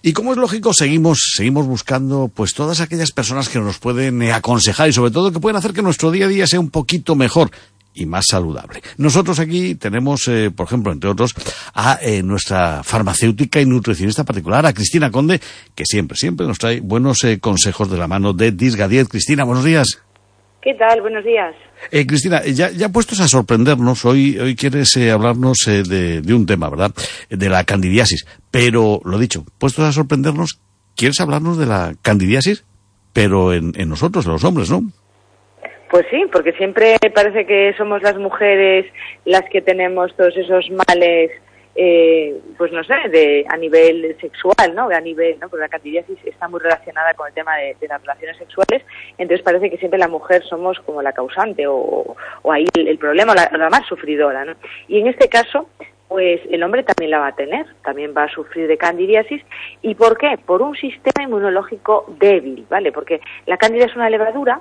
Y como es lógico, seguimos buscando pues todas aquellas personas que nos pueden aconsejar y sobre todo que pueden hacer que nuestro día a día sea un poquito mejor y más saludable. Nosotros aquí tenemos, por ejemplo, entre otros, a nuestra farmacéutica y nutricionista particular, a Cristina Conde, que siempre nos trae buenos consejos de la mano de Disga10. Cristina, buenos días. ¿Qué tal? Buenos días. Cristina, ya puestos a sorprendernos, hoy quieres hablarnos de un tema, ¿verdad? De la candidiasis. Pero, lo dicho, puestos a sorprendernos, ¿quieres hablarnos de la candidiasis? Pero en nosotros, los hombres, ¿no? Pues sí, porque siempre parece que somos las mujeres las que tenemos todos esos males, pues no sé, a nivel sexual, ¿no? Porque la candidiasis está muy relacionada con el tema de las relaciones sexuales, entonces parece que siempre la mujer somos como la causante o ahí el problema, la más sufridora, ¿no? Y en este caso, pues el hombre también la va a tener, también va a sufrir de candidiasis. ¿Y por qué? Por un sistema inmunológico débil, ¿vale? Porque la cándida es una levadura,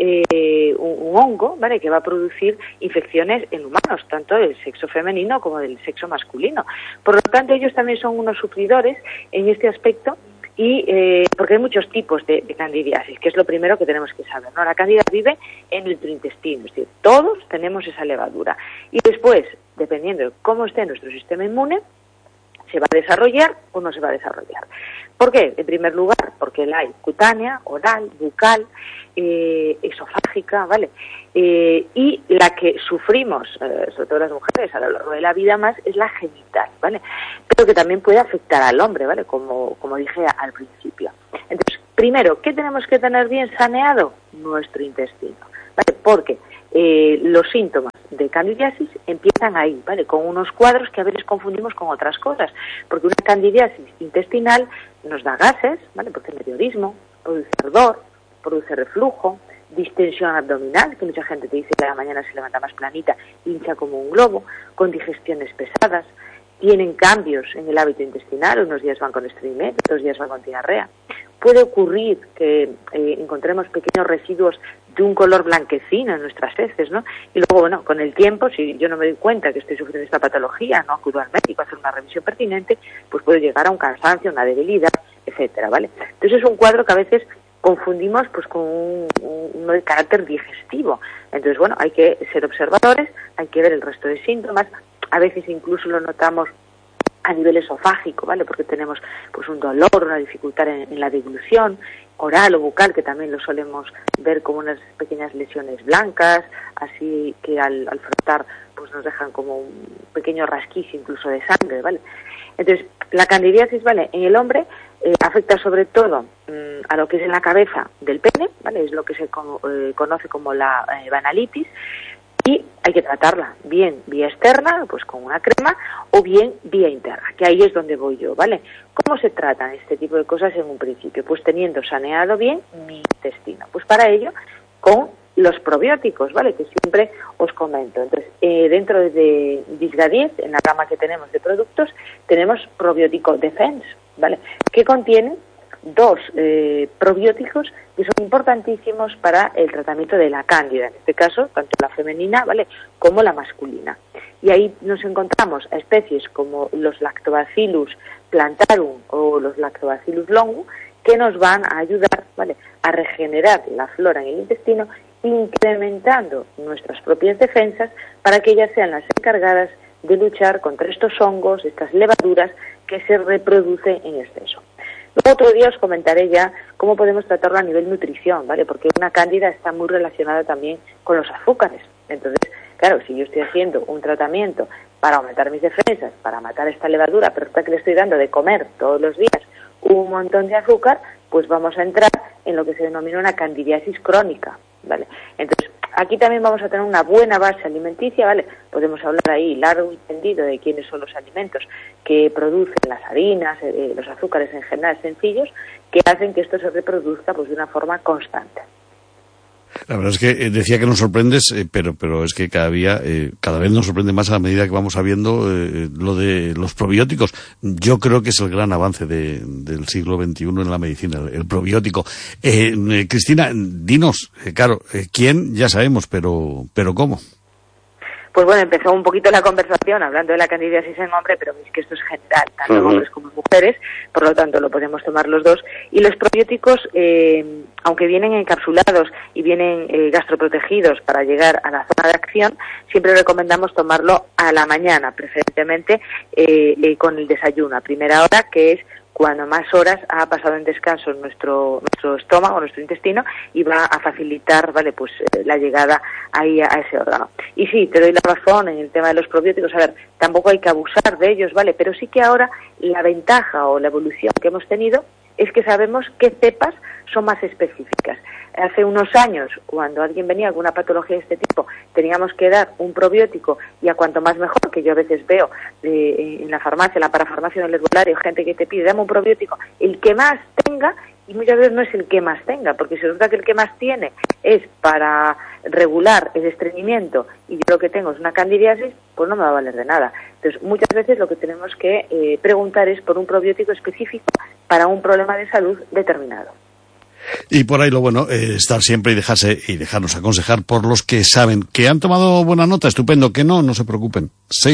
un hongo, ¿vale?, que va a producir infecciones en humanos, tanto del sexo femenino como del sexo masculino. Por lo tanto, ellos también son unos sufridores en este aspecto. Y porque hay muchos tipos de candidiasis, que es lo primero que tenemos que saber, ¿no? La cándida vive en nuestro intestino, es decir, todos tenemos esa levadura. Y después, dependiendo de cómo esté nuestro sistema inmune, se va a desarrollar o no se va a desarrollar. ¿Por qué? En primer lugar, porque la hay cutánea, oral, bucal, esofágica, ¿vale? Y la que sufrimos, sobre todo las mujeres, a lo largo de la vida más, es la genital, ¿vale? Pero que también puede afectar al hombre, ¿vale? Como dije al principio. Entonces, primero, ¿qué tenemos que tener bien saneado? Nuestro intestino, ¿vale? Porque los síntomas de candidiasis empiezan ahí, ¿vale? Con unos cuadros que a veces confundimos con otras cosas, porque una candidiasis intestinal nos da gases, ¿vale? Produce meteorismo, produce ardor, produce reflujo, distensión abdominal, que mucha gente te dice que a la mañana se levanta más planita, hincha como un globo, con digestiones pesadas, tienen cambios en el hábito intestinal, unos días van con estreñimiento, otros días van con diarrea. Puede ocurrir que encontremos pequeños residuos de un color blanquecino en nuestras heces, ¿no? Y luego, bueno, con el tiempo, si yo no me doy cuenta que estoy sufriendo esta patología, no acudo al médico a hacer una revisión pertinente, pues puede llegar a un cansancio, una debilidad, etcétera, ¿vale? Entonces es un cuadro que a veces confundimos pues con uno de carácter digestivo. Entonces, bueno, hay que ser observadores, hay que ver el resto de síntomas, a veces incluso lo notamos a nivel esofágico, ¿vale? Porque tenemos pues un dolor, una dificultad en la deglución, oral o bucal, que también lo solemos ver como unas pequeñas lesiones blancas, así que al frotar pues nos dejan como un pequeño rasquicio incluso de sangre, ¿vale? Entonces, la candidiasis, ¿vale?, en el hombre afecta sobre todo a lo que es en la cabeza del pene, ¿vale? Es lo que se conoce como la banalitis, y hay que tratarla bien vía externa, pues con una crema, o bien vía interna, que ahí es donde voy yo, ¿vale? ¿Cómo se tratan este tipo de cosas en un principio? Pues teniendo saneado bien mi intestino. Pues para ello, con los probióticos, ¿vale?, que siempre os comento. Entonces, dentro de Disga10, en la gama que tenemos de productos, tenemos Probiótico Defense, ¿vale?, que contiene dos probióticos que son importantísimos para el tratamiento de la cándida, en este caso, tanto la femenina, ¿vale?, como la masculina. Y ahí nos encontramos a especies como los Lactobacillus plantarum o los Lactobacillus longum, que nos van a ayudar, ¿vale?, a regenerar la flora en el intestino, incrementando nuestras propias defensas para que ellas sean las encargadas de luchar contra estos hongos, estas levaduras que se reproducen en exceso. Luego otro día os comentaré ya cómo podemos tratarlo a nivel nutrición, ¿vale? Porque una cándida está muy relacionada también con los azúcares. Entonces, claro, si yo estoy haciendo un tratamiento para aumentar mis defensas, para matar esta levadura, pero que le estoy dando de comer todos los días un montón de azúcar, pues vamos a entrar en lo que se denomina una candidiasis crónica, ¿vale? Entonces, aquí también vamos a tener una buena base alimenticia, ¿vale? Podemos hablar ahí largo y tendido de quiénes son los alimentos que producen las harinas, los azúcares en general sencillos, que hacen que esto se reproduzca pues de una forma constante. La verdad es que decía que nos sorprendes, pero es que cada vez nos sorprende más a la medida que vamos sabiendo lo de los probióticos. Yo creo que es el gran avance del siglo XXI en la medicina, el probiótico. Cristina, dinos, claro, ¿quién? Ya sabemos, pero ¿cómo? Pues bueno, empezó un poquito la conversación hablando de la candidiasis en hombre, pero es que esto es general, tanto en hombres como en mujeres, por lo tanto lo podemos tomar los dos. Y los probióticos, aunque vienen encapsulados y vienen gastroprotegidos para llegar a la zona de acción, siempre recomendamos tomarlo a la mañana, preferentemente con el desayuno, a primera hora, que es cuando más horas ha pasado en descanso nuestro estómago, nuestro intestino, y va a facilitar, ¿vale?, pues la llegada ahí a ese órgano. Y sí, te doy la razón en el tema de los probióticos. A ver, tampoco hay que abusar de ellos, ¿vale? Pero sí que ahora la ventaja o la evolución que hemos tenido es que sabemos qué cepas son más específicas. Hace unos años, cuando alguien venía con una patología de este tipo, teníamos que dar un probiótico, y a cuanto más mejor, que yo a veces veo en la farmacia, en la parafarmacia, en el herbolario, gente que te pide, dame un probiótico, el que más tenga, y muchas veces no es el que más tenga, porque si resulta que el que más tiene es para regular el estreñimiento y yo lo que tengo es una candidiasis, pues no me va a valer de nada. Entonces, muchas veces lo que tenemos que preguntar es por un probiótico específico para un problema de salud determinado. Y por ahí lo bueno, estar siempre y dejarnos aconsejar por los que saben, que han tomado buena nota, estupendo, que no se preocupen.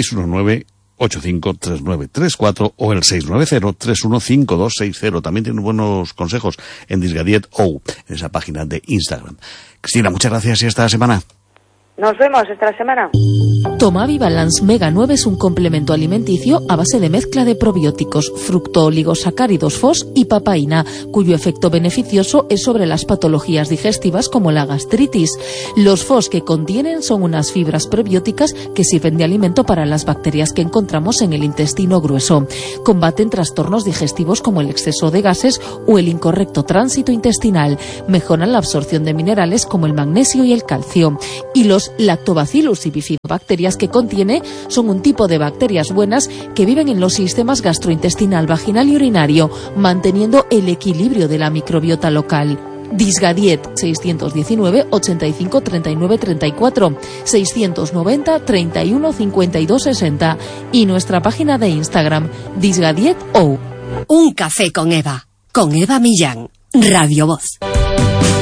619-853934 o el 690-315260. También tienen buenos consejos en Disgadiet en esa página de Instagram. Cristina, muchas gracias y hasta la semana. Nos vemos esta la semana. Tomavi Balance Mega 9 es un complemento alimenticio a base de mezcla de probióticos, fructooligosacáridos FOS y papaína, cuyo efecto beneficioso es sobre las patologías digestivas como la gastritis. Los FOS que contienen son unas fibras prebióticas que sirven de alimento para las bacterias que encontramos en el intestino grueso. Combaten trastornos digestivos como el exceso de gases o el incorrecto tránsito intestinal. Mejoran la absorción de minerales como el magnesio y el calcio. Y los lactobacillus y bifidobacterias que contiene son un tipo de bacterias buenas que viven en los sistemas gastrointestinal, vaginal y urinario, manteniendo el equilibrio de la microbiota local. Disgadiet 619 85 39 34 690 31 52 60 y nuestra página de Instagram Disgadiet. Un café con Eva Millán, Radio Voz.